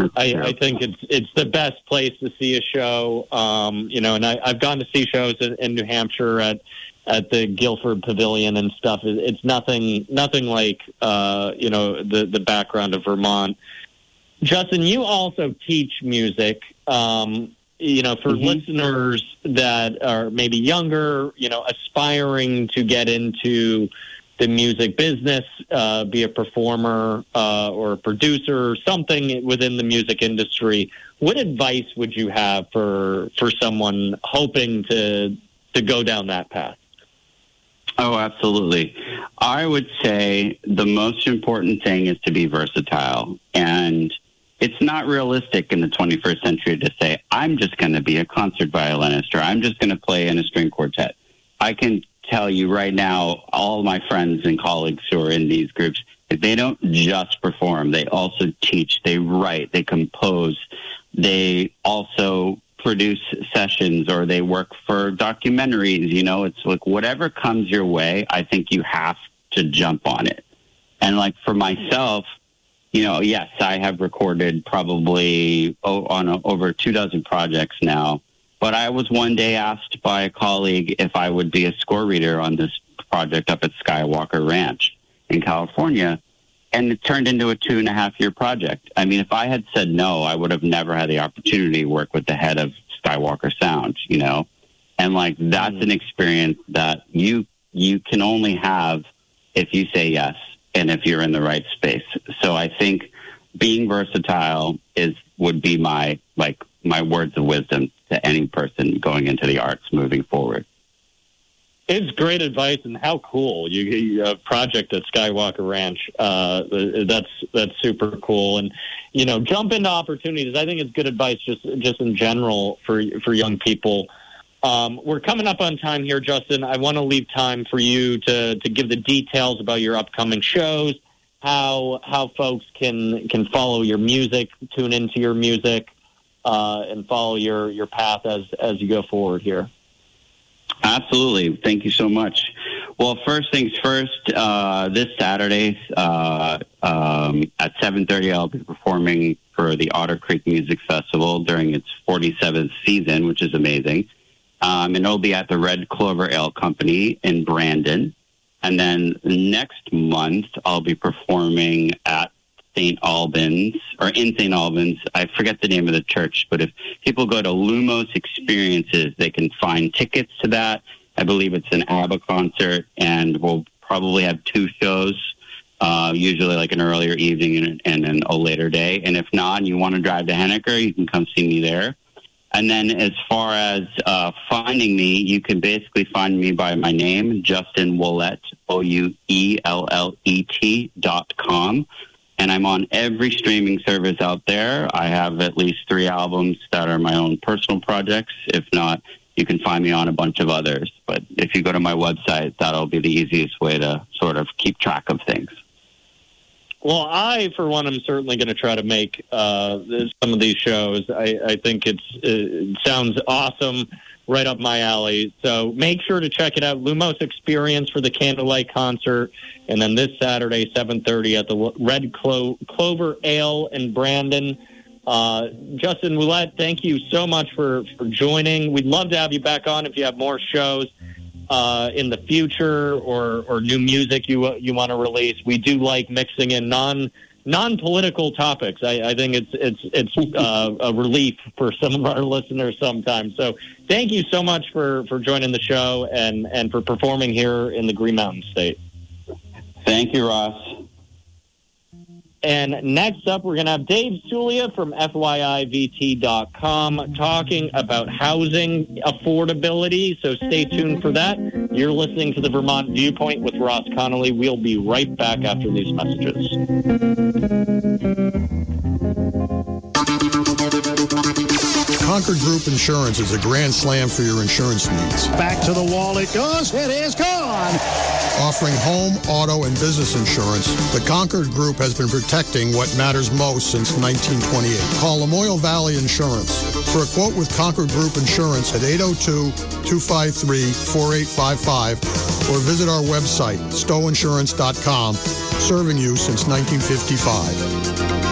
I think it's the best place to see a show. And I've gone to see shows in New Hampshire at the Guilford Pavilion and stuff. It's nothing like the background of Vermont. Justin, you also teach music. For listeners that are maybe younger, aspiring to get into the music business, be a performer or a producer or something within the music industry, what advice would you have for someone hoping to go down that path? Oh, absolutely. I would say the most important thing is to be versatile. And it's not realistic in the 21st century to say, I'm just going to be a concert violinist or I'm just going to play in a string quartet. I can tell you right now, all my friends and colleagues who are in these groups, they don't just perform. They also teach, they write, they compose, they also produce sessions, or they work for documentaries. It's like whatever comes your way, I think you have to jump on it. And like for myself, yes, I have recorded probably on over 24 projects now. But I was one day asked by a colleague if I would be a score reader on this project up at Skywalker Ranch in California, and it turned into a 2.5-year project. I mean, if I had said no, I would have never had the opportunity to work with the head of Skywalker Sound, And like that's an experience that you can only have if you say yes and if you're in the right space. So I think being versatile would be my words of wisdom to any person going into the arts moving forward. It's great advice, and how cool you a project at Skywalker Ranch. That's super cool, and jump into opportunities. I think it's good advice just in general for young people. We're coming up on time here, Justin. I want to leave time for you to give the details about your upcoming shows, how folks can follow your music, tune into your music, and follow your path as you go forward here. Absolutely. Thank you so much. Well, first things first, this Saturday at 7:30, I'll be performing for the Otter Creek Music Festival during its 47th season, which is amazing. And it'll be at the Red Clover Ale Company in Brandon. And then next month, I'll be performing at St. Albans, or in St. Albans. I forget the name of the church, but if people go to Lumos Experiences, they can find tickets to that. I believe it's an ABBA concert, and we'll probably have 2 shows, usually like an earlier evening and then a later day. And if not, and you want to drive to Henniker, you can come see me there. And then as far as finding me, you can basically find me by my name, Justin Ouellette, OUELLET.com. And I'm on every streaming service out there. I have at least 3 albums that are my own personal projects. If not, you can find me on a bunch of others. But if you go to my website, that'll be the easiest way to sort of keep track of things. Well, I, for one, am certainly going to try to make some of these shows. I think it sounds awesome, right up my alley. So make sure to check it out. Lumos Experience for the Candlelight concert. And then this Saturday, 7:30 at the Red Clover Ale in Brandon. Justin Ouellette, thank you so much for joining. We'd love to have you back on if you have more shows in the future or new music you want to release. We do like mixing in non-political topics. I think it's a relief for some of our listeners sometimes. So thank you so much for joining the show and for performing here in the Green Mountain State. Thank you, Ross. And next up, we're going to have Dave Sulia from FYIVT.com talking about housing affordability. So stay tuned for that. You're listening to the Vermont Viewpoint with Ross Connolly. We'll be right back after these messages. Concord Group Insurance is a grand slam for your insurance needs. Back to the wall it goes. It is gone. Offering home, auto, and business insurance, the Concord Group has been protecting what matters most since 1928. Call Lamoille Valley Insurance for a quote with Concord Group Insurance at 802-253-4855 or visit our website, stowinsurance.com, serving you since 1955.